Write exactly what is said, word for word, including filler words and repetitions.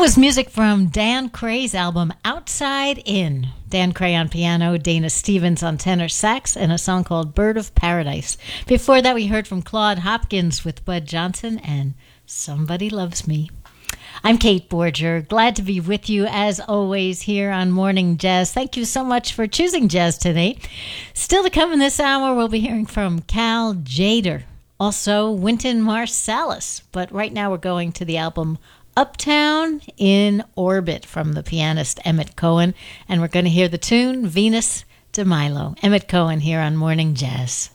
was music from Dan Cray's album Outside In. Dan Cray on piano, Dana Stevens on tenor sax, and a song called Bird of Paradise. Before that, we heard from Claude Hopkins with Bud Johnson and Somebody Loves Me. I'm Kate Borger. Glad to be with you as always here on Morning Jazz. Thank you so much for choosing jazz today. Still to come in this hour, we'll be hearing from Cal Tjader, also Wynton Marsalis. But right now we're going to the album Uptown in Orbit from the pianist Emmett Cohen, and we're going to hear the tune Venus de Milo. Emmett Cohen here on Morning Jazz.